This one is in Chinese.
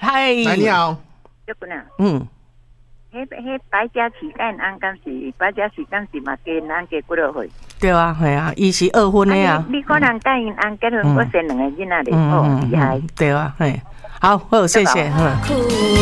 嗨， 你好。 这个呢？ 迄白家乞丐安敢是白家乞丐是嘛？跟安结几多岁？ 对啊，系啊，伊是二婚的啊。 你可能跟因安结婚，我生2个囡仔哩，厉害。 对啊，嘿，好，谢谢，